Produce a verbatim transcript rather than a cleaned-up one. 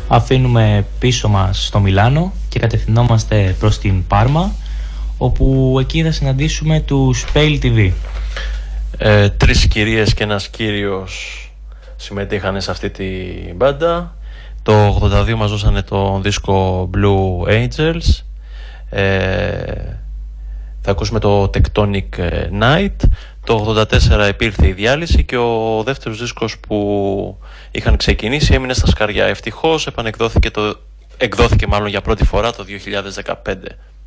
αφήνουμε πίσω μας το Μιλάνο και κατευθυνόμαστε προς την Πάρμα, όπου εκεί θα συναντήσουμε τους Pale τι βι. Ε, τρεις κυρίες και ένας κύριος συμμετείχαν σε αυτή την μπάντα. Το ογδόντα δύο μας δώσανε τον δίσκο Blue Angels. ε, Θα ακούσουμε το Tectonic Night. Το ογδόντα τέσσερα υπήρθε η διάλυση και ο δεύτερος δίσκος που είχαν ξεκινήσει έμεινε στα σκαριά. Ευτυχώς επανεκδόθηκε το, εκδόθηκε μάλλον για πρώτη φορά το δύο χιλιάδες δεκαπέντε.